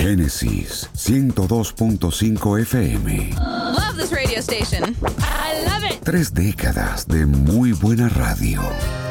Génesis 102.5 FM. Love this radio station. I love it. 3 décadas de muy buena radio.